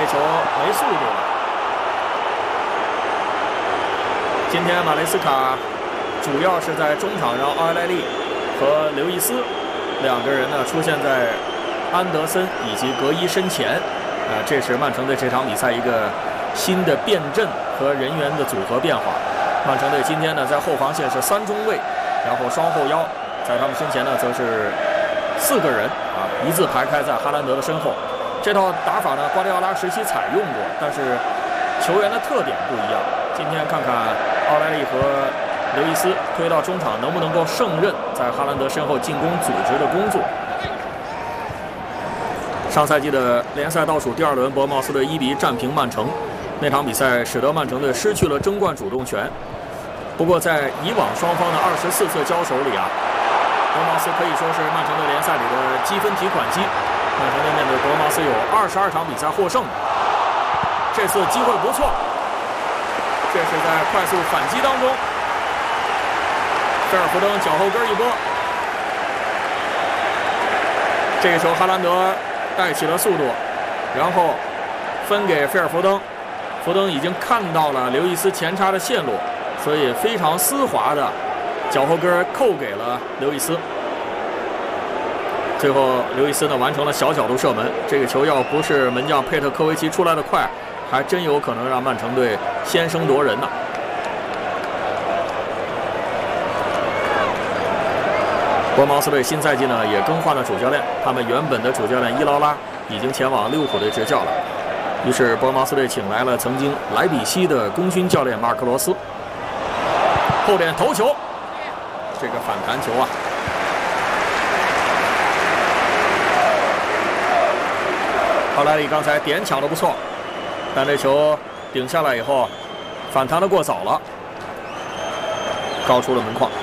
球没速度了。今天马雷斯卡主要是在中场让奥埃莱利和刘易斯两个人呢出现在安德森以及格伊身前。这是曼城队这场比赛一个新的变阵和人员的组合变化。曼城队今天呢在后防线是3中卫，然后双后腰，在他们身前呢则是4个人一字排开在哈兰德的身后。这套打法呢瓜迪奥拉时期采用过，但是球员的特点不一样。今天看看奥莱利和刘易斯推到中场能不能够胜任在哈兰德身后进攻组织的工作。上赛季的联赛倒数第2轮，伯恩茅斯队1比1战平曼城，那场比赛使得曼城队失去了争冠主动权。不过在以往双方的24次交手里伯恩茅斯可以说是曼城队联赛里的积分提款机。曼城队面对伯恩茅斯有22场比赛获胜，这次机会不错。这是在快速反击当中，菲尔福登脚后跟一拨，这个球哈兰德带起了速度，然后分给菲尔福登，福登已经看到了刘易斯前插的线路，所以非常丝滑的脚后跟扣给了刘易斯。最后刘易斯呢完成了小角度射门，这个球要不是门将佩特科维奇出来的快，还真有可能让曼城队先声夺人呢。伯恩茅斯队新赛季呢也更换了主教练，他们原本的主教练伊劳拉已经前往利物浦队执教了，于是伯恩茅斯队请来了曾经莱比锡的功勋教练马尔克罗斯。后点头球，这个反弹球奥莱利刚才点抢得不错，但这球顶下来以后反弹得过早了，高出了门框。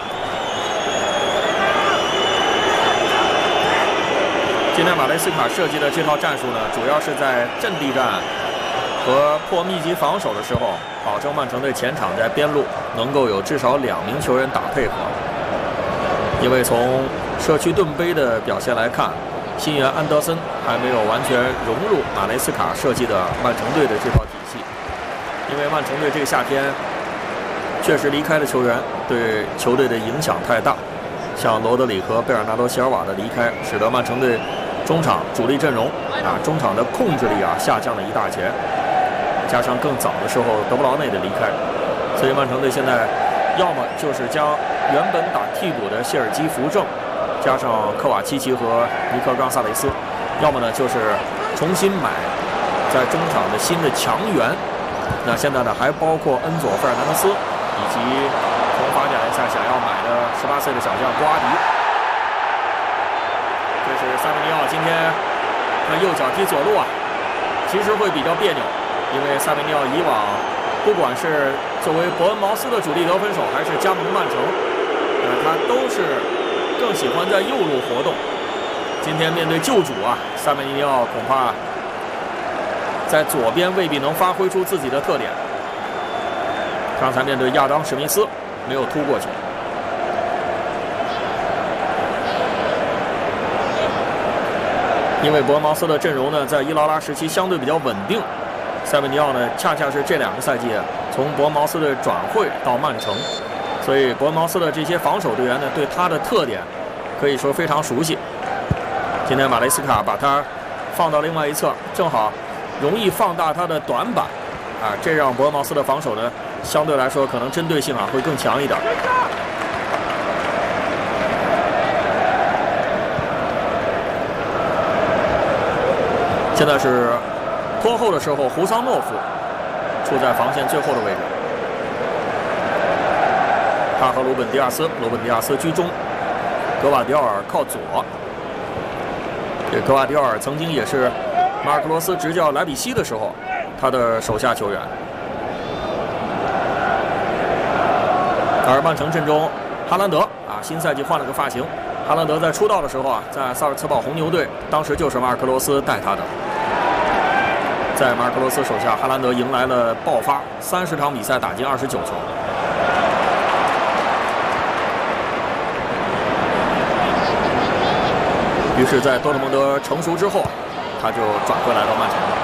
今天马雷斯卡设计的这套战术呢，主要是在阵地战和破密集防守的时候，保证曼城队前场在边路能够有至少2名球员打配合。因为从社区盾杯的表现来看，新援安德森还没有完全融入马雷斯卡设计的曼城队的这套体系。因为曼城队这个夏天确实离开的球员对球队的影响太大，像罗德里和贝尔纳多·席尔瓦的离开，使得曼城队中场主力阵容中场的控制力下降了一大截，加上更早的时候德布劳内的离开，所以曼城队现在要么就是将原本打替补的谢尔基扶正，加上科瓦契奇和尼克冈萨雷斯，要么呢就是重新买在中场的新的强援。那现在呢还包括恩佐·费尔南德斯，以及从法甲联赛想要买的18岁的小将波阿迪。这是萨梅尼奥今天他右脚踢左路其实会比较别扭，因为萨梅尼奥以往不管是作为伯恩茅斯的主力得分手，还是加盟曼城，他都是更喜欢在右路活动。今天面对旧主萨梅尼奥恐怕在左边未必能发挥出自己的特点。刚才面对亚当史密斯没有突过去。因为伯恩茅斯的阵容呢在伊劳拉时期相对比较稳定，塞维尼奥呢恰恰是这2个赛季从伯恩茅斯队转会到曼城，所以伯恩茅斯的这些防守队员呢对他的特点可以说非常熟悉。今天马雷斯卡把他放到另外一侧，正好容易放大他的短板这让伯恩茅斯的防守呢相对来说可能针对性会更强一点。现在是拖后的时候，胡桑诺夫处在防线最后的位置，他和鲁本迪亚斯居中，格瓦迪奥尔靠左。这格瓦迪奥尔曾经也是马尔克罗斯执教莱比锡的时候他的手下球员。而曼城阵中哈兰德新赛季换了个发型。哈兰德在出道的时候在萨尔茨堡红牛队，当时就是马尔克罗斯带他的。在马尔克罗斯手下，哈兰德迎来了爆发，30场比赛打进29球。于是，在多特蒙德成熟之后，他就转会来到曼城了。